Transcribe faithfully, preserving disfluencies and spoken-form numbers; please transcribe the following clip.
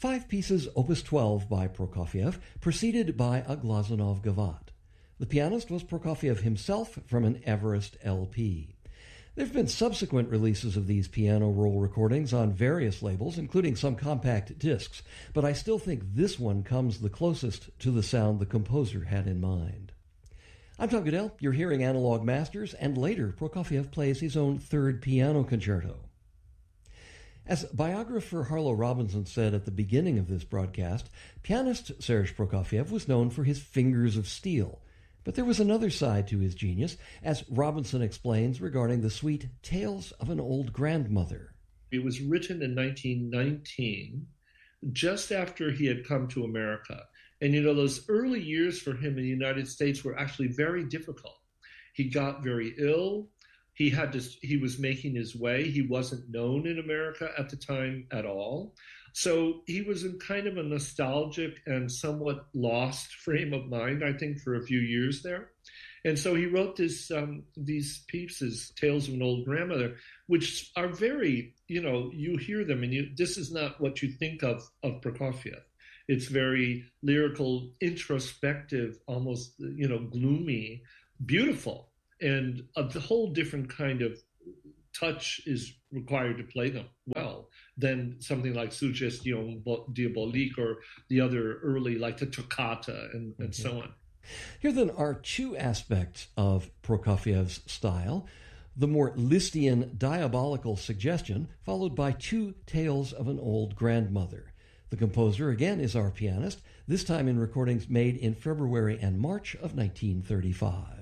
Five pieces Opus twelve by Prokofiev, preceded by a Glazunov Gavotte. The pianist was Prokofiev himself from an Everest L P. There have been subsequent releases of these piano roll recordings on various labels, including some compact discs, but I still think this one comes the closest to the sound the composer had in mind. I'm Tom Goodell. You're hearing Analog Masters, and later Prokofiev plays his own third piano concerto. As biographer Harlow Robinson said at the beginning of this broadcast, pianist Serge Prokofiev was known for his fingers of steel. But there was another side to his genius, as Robinson explains regarding the suite Tales of an Old Grandmother. It was written in nineteen nineteen, just after he had come to America. And, you know, those early years for him in the United States were actually very difficult. He got very ill. He had to, he was making his way. He wasn't known in America at the time at all. So he was in kind of a nostalgic and somewhat lost frame of mind, I think, for a few years there. And so he wrote this, um, these pieces, Tales of an Old Grandmother, which are very, you know, you hear them and you, this is not what you think of, of Prokofiev. It's very lyrical, introspective, almost, you know, gloomy, beautiful. And a whole different kind of touch is required to play them well than something like Suggestion Diabolique or the other early, like the Toccata and, and mm-hmm. so on. Here then are two aspects of Prokofiev's style: the more Lisztian diabolical suggestion, followed by two Tales of an Old Grandmother. The composer, again, is our pianist, this time in recordings made in February and March of nineteen thirty-five.